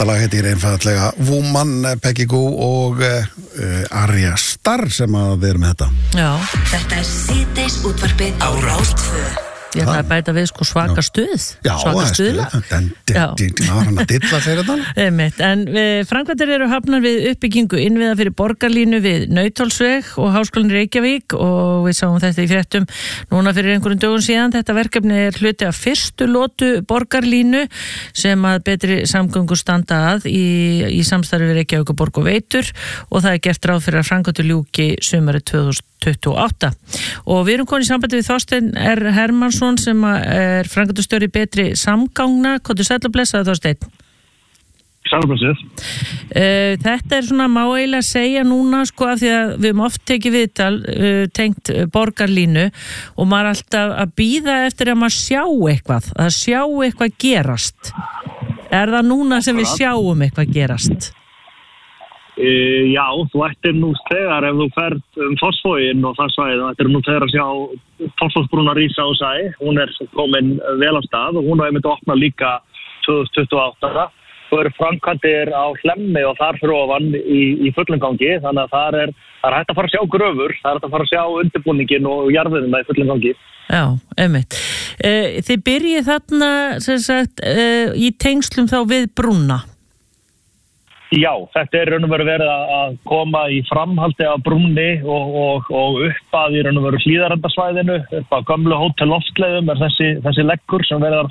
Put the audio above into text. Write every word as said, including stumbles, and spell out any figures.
Þetta lag heitir einfaldlega Woman, Peggy Gou og uh, Arja Starr sem að við erum með þetta. Já. Þetta er síðdeis útvarpið á Rás tvö. Ég ætla að bæta við sko svaka stuð. Já, svaka stuðla. Já, hann að dilla þeir þetta. Einmitt, en framkvæmdir eru hafnar við uppbyggingu innviða fyrir borgarlínu við Nauthólsveg og Háskólinn Reykjavík og við sáum þetta í fréttum núna fyrir einhverjum dögum síðan. Þetta verkefni er hluti af fyrstu lotu borgarlínu sem að betri samgöngur standa að í, í samstarfi við Reykjavík og Borg og Veitur og það er gert ráð fyrir að framkvæmdir ljúki sumarið tvö þúsund tuttugu og átta. Og við erum konið í sambandi við Þorsteinn R. Hermannsson sem er framkvæmdastjóri betri samgangna. Kóttu sæll og blessaði Þorsteinn. Sæll og blessaði. Uh, þetta er svona má eiginlega segja núna sko af því að við höfum oft tekið viðtal uh, tengt borgarlínu og maður er alltaf að bíða eftir að maður sjá eitthvað, að sjá eitthvað gerast. Er það núna sem við sjáum eitthvað gerast? Uh, já, þú ættir nú þegar ef þú ferð um Fossvoginn og það svæði, þú ættir nú þegar að sjá Fossvogsbrúna rísa á sæ, hún er komin vel af stað og hún er einmitt opna líka tvö þúsund tuttugu og átta. Þú eru framkvæmdir á Hlemmi og þar fyrir ofan í, í fullum gangi, þannig að þar er, það er hægt að fara að sjá gröfur, það er hægt að fara að sjá undirbúningin og jarðina í fullum gangi. Já, einmitt. Uh, þið byrjið þarna sem sagt, uh, í tengslum þá við brúna. Já, þetta er raun og veru verið að koma í framhaldi af brúnni og, og, og upp að í raun og veru hlíðarendasvæðinu, upp að gömlu hótel loftleiðum er þessi, þessi leggur sem verið að